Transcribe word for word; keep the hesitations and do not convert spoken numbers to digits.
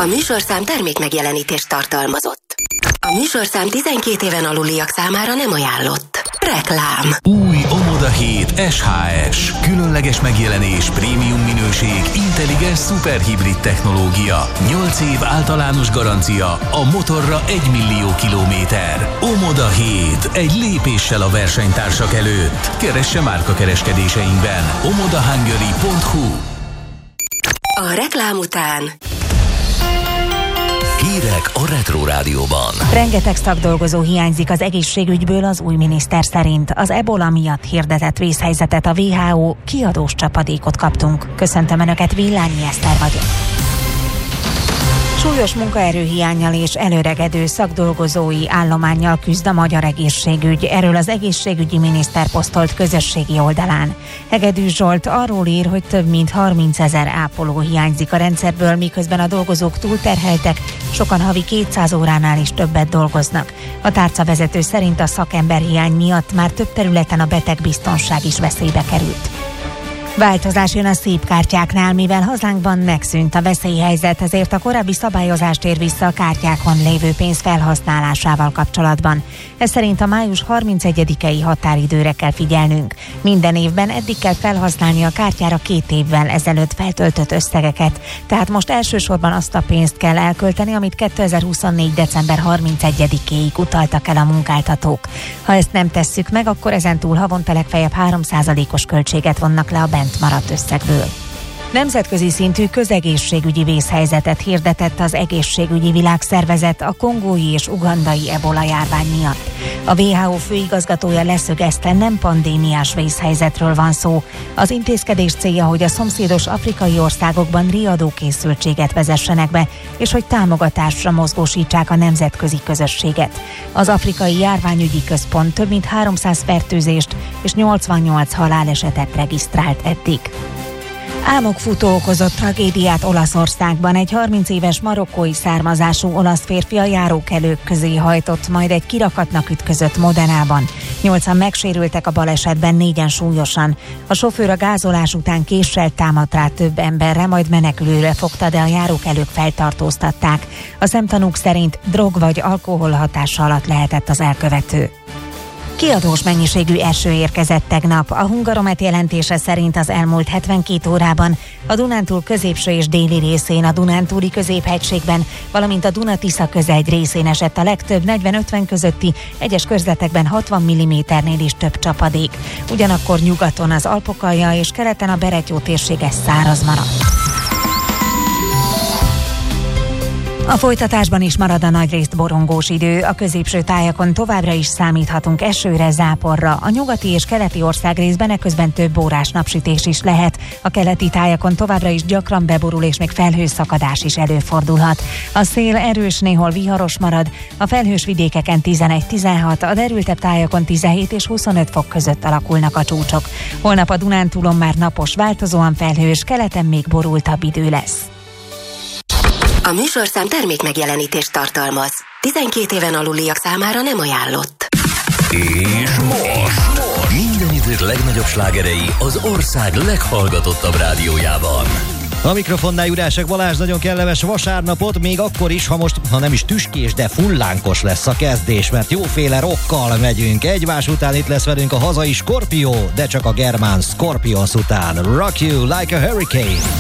A műsorszám termék megjelenítést tartalmazott. A műsorszám tizenkét éven aluliak számára nem ajánlott. Reklám. Új Omoda hét es há es. Különleges megjelenés, prémium minőség, intelligens szuperhibrid technológia. nyolc év általános garancia, a motorra egy millió kilométer. Omoda hét. Egy lépéssel a versenytársak előtt. Keresse márkakereskedéseinkben. omodahungary pont hu. A reklám után Hírek a Retro Rádióban. Rengeteg szakdolgozó hiányzik az egészségügyből az új miniszter szerint. Az ebola miatt hirdetett vészhelyzetet a vé há o kiadós csapadékot kaptunk. Köszöntöm Önöket, Villányi Eszter vagyok. Súlyos munkaerőhiánnyal és előregedő szakdolgozói állománnyal küzd a magyar egészségügy. Erről az egészségügyi miniszter posztolt közösségi oldalán. Hegedű Zsolt arról ír, hogy több mint harmincezer ápoló hiányzik a rendszerből, miközben a dolgozók túlterheltek, sokan havi kétszáz óránál is többet dolgoznak. A tárcavezető szerint a szakemberhiány miatt már több területen a betegbiztonság is veszélybe került. Változás jön a szép kártyáknál, mivel hazánkban megszűnt a veszélyhelyzet, ezért a korábbi szabályozás tér vissza a kártyákon lévő pénz felhasználásával kapcsolatban. Ez szerint a május harmincegyedikei határidőre kell figyelnünk. Minden évben eddig kell felhasználni a kártyára két évvel ezelőtt feltöltött összegeket, tehát most elsősorban azt a pénzt kell elkölteni, amit kétezer-huszonnégy. december harmincegyedikéig utaltak el a munkáltatók. Ha ezt nem tesszük meg, akkor ezentúl havonta legfeljebb három százalékos költséget vonnak le a bent maradt összegből. Nemzetközi szintű közegészségügyi vészhelyzetet hirdetett az Egészségügyi Világszervezet a kongói és ugandai ebola járvány miatt. A vé há o főigazgatója leszögezte, nem pandémiás vészhelyzetről van szó. Az intézkedés célja, hogy a szomszédos afrikai országokban riadó készültséget vezessenek be, és hogy támogatásra mozgósítsák a nemzetközi közösséget. Az Afrikai Járványügyi Központ több mint háromszáz fertőzést és nyolcvannyolc halálesetet regisztrált eddig. Álmokfutó okozott tragédiát Olaszországban. Egy harminc éves marokkói származású olasz férfi a járókelők közé hajtott, majd egy kirakatnak ütközött Modenában. Nyolcan megsérültek a balesetben, négyen súlyosan. A sofőr a gázolás után késsel támadt rá több emberre, majd menekülőre fogta, de a járókelők feltartóztatták. A szemtanúk szerint drog vagy alkohol hatása alatt lehetett az elkövető. Kiadós mennyiségű eső érkezett tegnap. A Hungaromet jelentése szerint az elmúlt hetvenkét órában a Dunántúl középső és déli részén, a Dunántúli középhegységben, valamint a Duna-Tisza közegy részén esett a legtöbb, negyven-ötven közötti, egyes körzetekben hatvan milliméternél is több csapadék. Ugyanakkor nyugaton az Alpokalja és keleten a Berettyó térsége száraz maradt. A folytatásban is marad a nagyrészt borongós idő, a középső tájakon továbbra is számíthatunk esőre, záporra, a nyugati és keleti országrészben eközben több órás napsütés is lehet, a keleti tájakon továbbra is gyakran beborul és még felhőszakadás is előfordulhat. A szél erős, néhol viharos marad, a felhős vidékeken tizenegy-tizenhat, a derültebb tájakon tizenhét és huszonöt fok között alakulnak a csúcsok. Holnap a Dunántúlon már napos, változóan felhős, keleten még borultabb idő lesz. A műsorszám termék megjelenítést tartalmaz. tizenkét éven aluliak számára nem ajánlott. És most minden idők legnagyobb slágerei az ország leghallgatottabb rádiójában. A mikrofonnál Jurásek Balázs, nagyon kellemes vasárnapot, még akkor is, ha most, ha nem is tüskés, de fullánkos lesz a kezdés, mert jóféle rockkal megyünk. Egymás után itt lesz velünk a hazai Scorpio, de csak a germán Scorpions után. Rock You Like a Hurricane.